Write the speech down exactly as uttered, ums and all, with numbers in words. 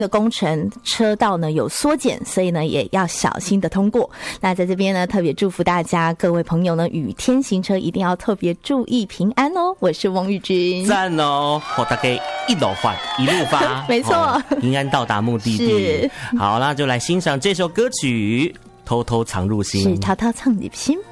的工程车道呢有缩减，所以呢也要小心的通过。那在这边呢特别祝福大家，各位朋友呢雨天行车一定要特别注意平安哦。我是翁玉君， 赞哦，我大概一路发一路发没错、哦、 平安到达目的地。好，那就来欣赏这首歌曲偷偷藏入心， 是偷偷藏入心。